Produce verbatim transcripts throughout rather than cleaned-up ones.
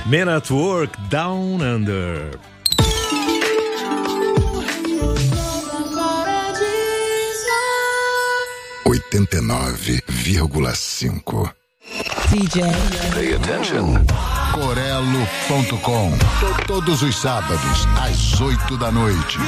Men at Work, Down Under. oitenta e nove vírgula cinco. D J. Pay attention. Corelo ponto com. Todos os sábados, às oito da noite.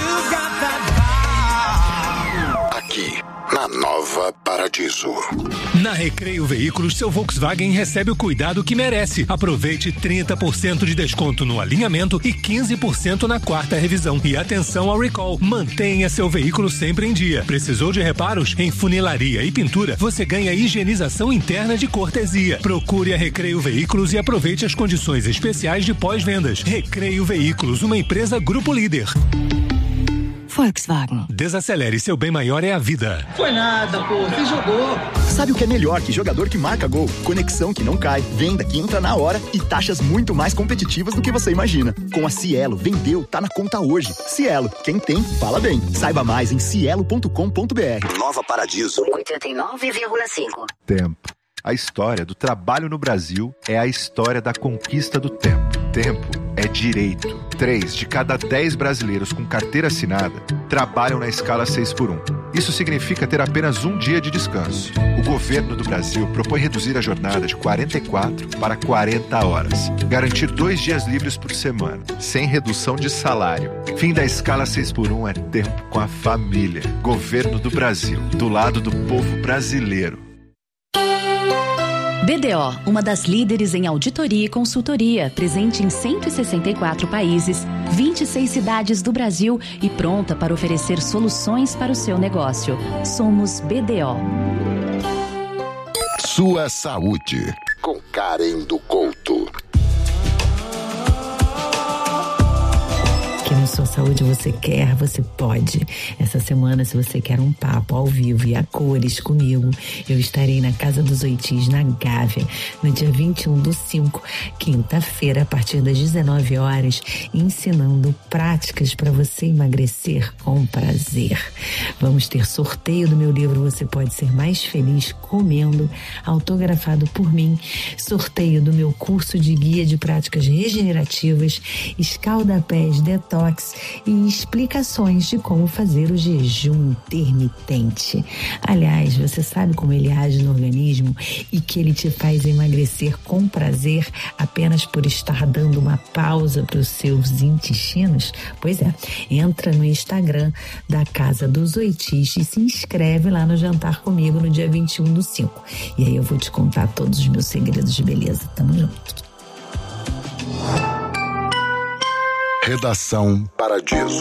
Aqui, na Nova Paradiso. Na Recreio Veículos, seu Volkswagen recebe o cuidado que merece. Aproveite trinta por cento de desconto no alinhamento e quinze por cento na quarta revisão. E atenção ao recall. Mantenha seu veículo sempre em dia. Precisou de reparos? Em funilaria e pintura, você ganha higienização interna de cortesia. Procure a Recreio Veículos e aproveite as condições especiais de pós-vendas. Recreio Veículos, uma empresa Grupo Líder. Volkswagen. Desacelere, seu bem maior é a vida. Foi nada, pô, você jogou. Sabe o que é melhor que jogador que marca gol? Conexão que não cai, venda que entra na hora e taxas muito mais competitivas do que você imagina. Com a Cielo, vendeu, tá na conta hoje. Cielo, quem tem, fala bem. Saiba mais em cielo ponto com ponto b r. Nova Paradiso. oitenta e nove vírgula cinco. Tempo. A história do trabalho no Brasil é a história da conquista do tempo. Tempo é direito. Três de cada dez brasileiros com carteira assinada trabalham na escala seis por um. Isso significa ter apenas um dia de descanso. O governo do Brasil propõe reduzir a jornada de quarenta e quatro para quarenta horas. Garantir dois dias livres por semana, sem redução de salário. Fim da escala seis por um é tempo com a família. Governo do Brasil, do lado do povo brasileiro. B D O, uma das líderes em auditoria e consultoria, presente em cento e sessenta e quatro países, vinte e seis cidades do Brasil e pronta para oferecer soluções para o seu negócio. Somos B D O. Sua saúde, com Karen do Couto. Que na sua saúde você quer, você pode. Essa semana, se você quer um papo ao vivo e a cores comigo, eu estarei na Casa dos Oitis, na Gávea, no dia vinte e um do cinco, quinta-feira, a partir das dezenove horas, ensinando práticas para você emagrecer com prazer. Vamos ter sorteio do meu livro Você Pode Ser Mais Feliz Comendo, autografado por mim, sorteio do meu curso de guia de práticas regenerativas, escaldapés, detox e explicações de como fazer o jejum intermitente. Aliás, você sabe como ele age no organismo e que ele te faz emagrecer com prazer apenas por estar dando uma pausa para os seus intestinos? Pois é, entra no Instagram da Casa dos Oitis e se inscreve lá no Jantar Comigo no dia vinte e um do cinco. E aí eu vou te contar todos os meus segredos de beleza. Tamo junto. Redação Paradiso.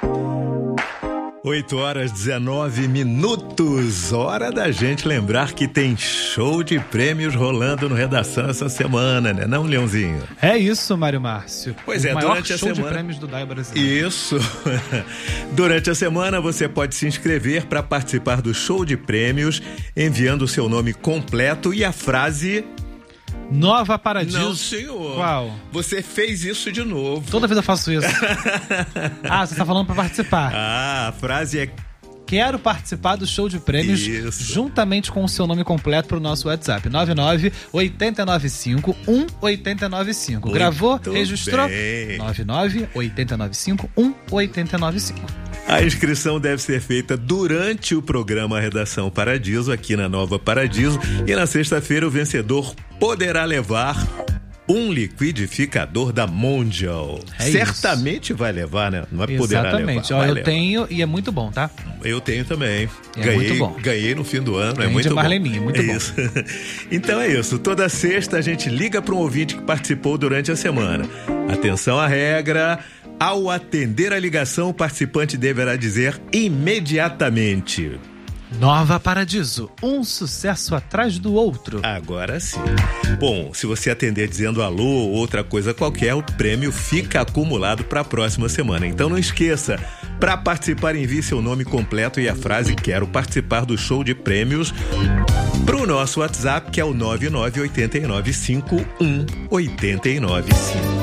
oito horas e dezenove minutos. Hora da gente lembrar que tem show de prêmios rolando no Redação essa semana, né? Não, Leãozinho? É isso, Mário Márcio. Pois o é, maior durante a show semana... de prêmios do D A I brasileiro. Isso. Durante a semana você pode se inscrever para participar do show de prêmios, enviando o seu nome completo e a frase... Nova Paradiso. Não, senhor. Qual? Você fez isso de novo. Toda vez eu faço isso. Ah, você tá falando pra participar. Ah, a frase é... Quero participar do show de prêmios Isso. juntamente com o seu nome completo pro nosso WhatsApp. nove nove oito nove cinco um oito nove cinco. Gravou? Muito Registrou? bem. nove nove oito nove cinco um oito nove cinco. A inscrição deve ser feita durante o programa Redação Paradiso, aqui na Nova Paradiso. E na sexta-feira o vencedor poderá levar um liquidificador da Mondial. É Certamente isso. Vai levar, né? Não é poderá Exatamente. levar. Ó, eu levar. tenho e é muito bom, tá? Eu tenho também. É ganhei, muito bom. Ganhei no fim do ano, Ganhei é muito de bom. Marleninha, muito é bom. Isso. Então é isso. Toda sexta a gente liga para um ouvinte que participou durante a semana. Atenção à regra. Ao atender a ligação, o participante deverá dizer imediatamente: Nova Paradiso, um sucesso atrás do outro. Agora sim. Bom, se você atender dizendo alô ou outra coisa qualquer, o prêmio fica acumulado para a próxima semana. Então não esqueça, para participar envie seu nome completo e a frase "Quero participar do show de prêmios" para o nosso WhatsApp, que é o nove nove oito nove cinco um oito nove cinco.